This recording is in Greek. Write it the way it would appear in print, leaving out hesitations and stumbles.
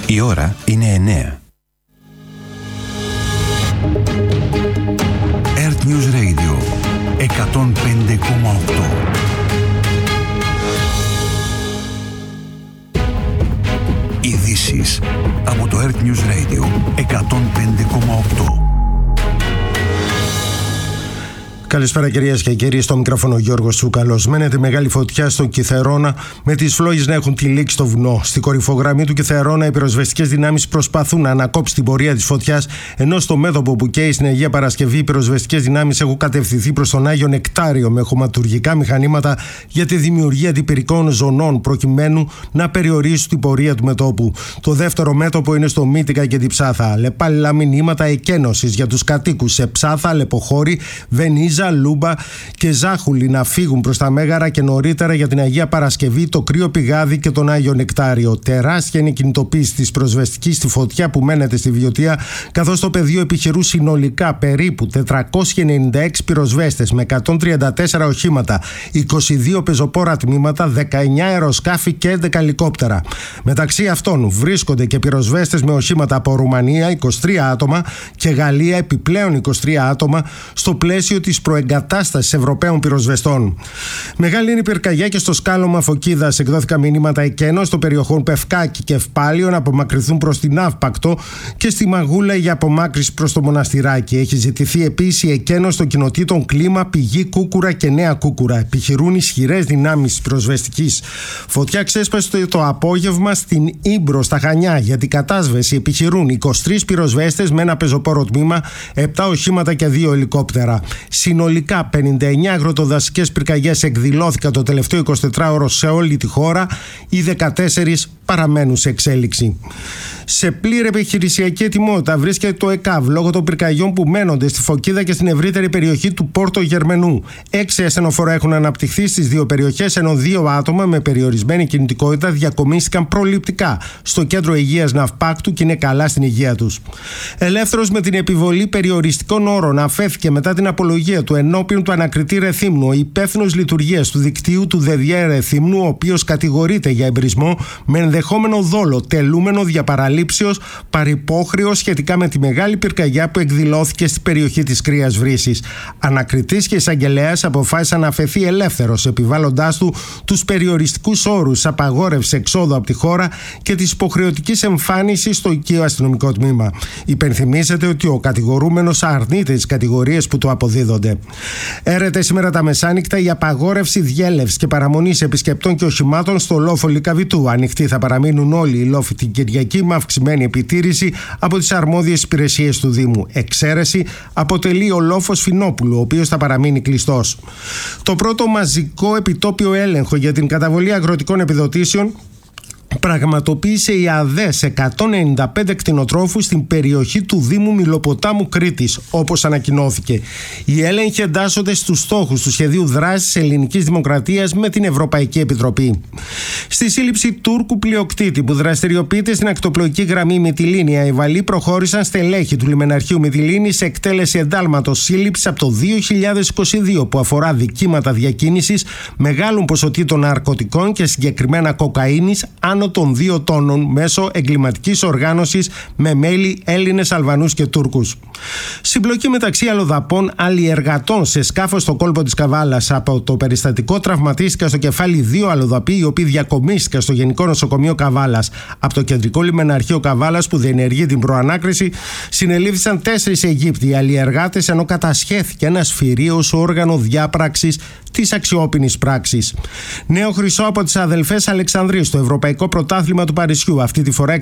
Η ώρα είναι 9. Earth News Radio 105,8. Ειδήσεις από το Earth News Radio 105,8. Καλησπέρα κυρίες και κύριοι, στο μικρόφωνο Γιώργος Τσούκαλος. Μένεται μεγάλη φωτιά στο Κιθερώνα, με τις φλόγες να έχουν τυλίξει στο βουνό. Στη κορυφογραμμή του Κιθερώνα, οι πυροσβεστικές δυνάμεις προσπαθούν να ανακόψουν την πορεία της φωτιάς, ενώ στο μέτωπο που καίει στην Αγία Παρασκευή, οι πυροσβεστικές δυνάμεις έχουν κατευθυνθεί προς τον Άγιο Νεκτάριο με χωματουργικά μηχανήματα για τη δημιουργία αντιπυρικών ζωνών, προκειμένου να περιορίσουν την πορεία του μετώπου. Το δεύτερο μέτωπο είναι στο Μύτικα και την Ψάθα. Λεπάλληλα μηνύματα εκένωσης για τους κατοίκους σε Ψάθα, Λεποχώρη, Βενίζα, Λούμπα και Ζάχουλη να φύγουν προς τα Μέγαρα και νωρίτερα για την Αγία Παρασκευή, το Κρύο Πηγάδι και τον Άγιο Νεκτάριο. Τεράστια είναι η κινητοποίηση της πυροσβεστικής στη φωτιά που μένεται στη Βιωτία, καθώς το πεδίο επιχειρούν συνολικά περίπου 496 πυροσβέστες με 134 οχήματα, 22 πεζοπόρα τμήματα, 19 αεροσκάφη και 11 ελικόπτερα. Μεταξύ αυτών βρίσκονται και πυροσβέστες με οχήματα από Ρουμανία, 23 άτομα, και Γαλλία, επιπλέον 23 άτομα, στο πλαίσιο της προεγκατάστασης Ευρωπαίων πυροσβεστών. Μεγάλη είναι η πυρκαγιά και στο σκάλωμα Φωκίδας. Εκδόθηκαν μηνύματα εκένωσης των περιοχών Πευκάκη και Ευπάλιο να απομακρυνθούν προς την Αύπακτο και στη Μαγούλα για απομάκρυνση προς το Μοναστηράκι. Έχει ζητηθεί επίσης η εκένωση των κοινοτήτων Κλίμα, Πηγή, Κούκουρα και Νέα Κούκουρα. Επιχειρούν ισχυρές δυνάμεις της πυροσβεστικής. Φωτιά ξέσπασε το απόγευμα στην Ήμπρο, στα Χανιά. Για την κατάσβεση επιχειρούν 23 πυροσβέστες με ένα πεζοπόρο τμήμα, 7 οχήματα και 2 ελικόπτερα. Συνολικά 59 αγροτοδασικές πυρκαγιές εκδηλώθηκαν το τελευταίο 24ωρο σε όλη τη χώρα, οι 14 παραμένουν σε εξέλιξη. Σε πλήρη επιχειρησιακή ετοιμότητα βρίσκεται το ΕΚΑΒ λόγω των πυρκαγιών που μένονται στη Φωκίδα και στην ευρύτερη περιοχή του Πόρτο Γερμενού. 6 ασθενοφόρα έχουν αναπτυχθεί στις δύο περιοχές, ενώ 2 άτομα με περιορισμένη κινητικότητα διακομίστηκαν προληπτικά στο κέντρο υγείας Ναυπάκτου και είναι καλά στην υγεία τους. Ελεύθερος με την επιβολή περιοριστικών όρων αφέθηκε μετά την απολογία του ενώπιον του ανακριτή Ρεθύμνου ο υπεύθυνος λειτουργίας του δικτύου του ΔΕΔΙΕ Ρεθύμνου, ο οποίος κατηγορείται για εμπρισμό με ενδεχόμενο δόλο, τελούμενο διαπαραλήψεως παρυπόχρεως σχετικά με τη μεγάλη πυρκαγιά που εκδηλώθηκε στην περιοχή της Κρύας Βρύσης. Ανακριτής και εισαγγελέας αποφάσισαν να αφαιθεί ελεύθερος, επιβάλλοντάς του τους περιοριστικούς όρους απαγόρευση εξόδου από τη χώρα και της υποχρεωτικής εμφάνισης στο οικείο αστυνομικό τμήμα. Υπενθυμίζεται ότι ο κατηγορούμενος αρνείται τις κατηγορίες που του αποδίδονται. Έρεται σήμερα τα μεσάνυχτα η απαγόρευση διέλευσης και παραμονής επισκεπτών και οχημάτων στο λόφο Λυκαβητού. Ανοιχτοί θα παραμείνουν όλοι οι λόφοι την Κυριακή με αυξημένη επιτήρηση από τις αρμόδιες υπηρεσίες του Δήμου. Εξαίρεση αποτελεί ο λόφος Φινόπουλου, ο οποίος θα παραμείνει κλειστός. Το πρώτο μαζικό επιτόπιο έλεγχο για την καταβολή αγροτικών επιδοτήσεων πραγματοποίησε η ΑΔΕ σε 195 κτηνοτρόφους στην περιοχή του Δήμου Μηλοποτάμου Κρήτης, όπως ανακοινώθηκε. Οι έλεγχοι εντάσσονται στους στόχους του σχεδίου δράσης Ελληνικής Δημοκρατίας με την Ευρωπαϊκή Επιτροπή. Στη σύλληψη Τούρκου πλειοκτήτη που δραστηριοποιείται στην ακτοπλοϊκή γραμμή Μυτιλήνη, οι Αϊβαλοί προχώρησαν στελέχη του λιμεναρχείου Μυτιλήνη σε εκτέλεση εντάλματος σύλληψης από το 2022 που αφορά δικήματα διακίνησης μεγάλων ποσοτήτων ναρκωτικών και συγκεκριμένα κοκαίνης άνω των 2 τόνων μέσω εγκληματικής οργάνωσης με μέλη Έλληνες, Αλβανούς και Τούρκους. Συμπλοκή μεταξύ αλλοδαπών αλλιεργατών σε σκάφος στο κόλπο της Καβάλας. Από το περιστατικό τραυματίστηκαν στο κεφάλι 2 αλλοδαποί, οι οποίοι διακομίστηκαν στο Γενικό Νοσοκομείο Καβάλας. Από το Κεντρικό Λιμεναρχείο Καβάλας, που διενεργεί την προανάκριση, συνελήφθησαν 4 Αιγύπτιοι αλλιεργάτες, ενώ κατασχέθηκε ένα σφυρίος όργανο διάπραξης της αξιόπινης πράξης. Νέο χρυσό από τις αδελφές Αλεξανδρίου στο Ευρωπαϊκό Πρωτάθλημα του Παρισιού. Αυτή τη φορά